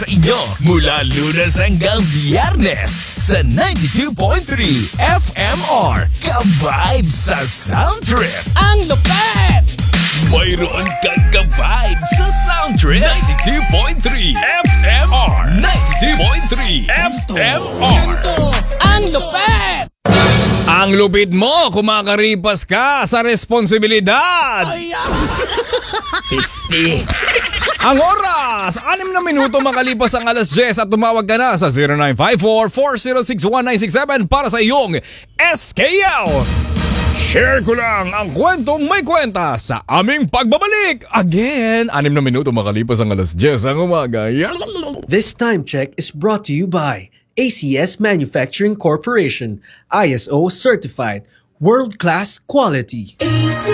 sa inyo mula Lunes hanggang Biyernes sa 92.3 FMR. Ka-vibes sa Sound Trip. Ang lupet! Mayroon kang ka-vibes sa Sound Trip. 92.3 FMR. 92.3 FMR. Ang lupet! Ang lupit mo, kumakaripas ka sa responsibilidad. Pisti. Ang oras, 6 na minuto makalipas ang alas 10 at tumawag ka na sa 0954-406-1967 para sa iyong SKL. Share ko lang ang kwentong may kwenta sa aming pagbabalik. Again, 6 na minuto makalipas ang alas 10 ang umaga. This time check is brought to you by ACS Manufacturing Corporation, ISO certified, world-class quality.